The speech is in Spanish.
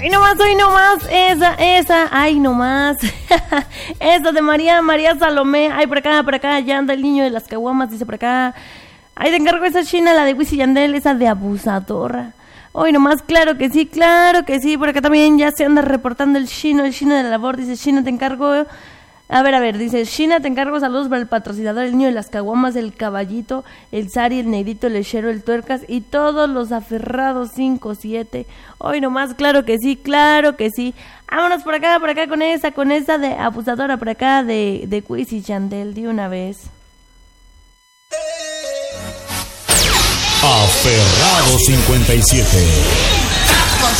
Hoy nomás, esa, ay nomás, esa de María Salomé, ay por acá, ya anda el niño de las caguamas, dice por acá, ay te encargo esa china, la de Wisin y Yandel, esa de abusadora, hoy nomás, claro que sí, por acá también ya se anda reportando el chino de la labor, dice China te encargo, a ver, dice China te encargo saludos para el patrocinador, el niño de las caguamas, el caballito, el Sari, el negrito, el lechero, el tuercas y todos los aferrados 5-7. Hoy nomás, claro que sí. Vámonos por acá con esa de abusadora, por acá de Wisin y Yandel, de una vez. Aferrado 57.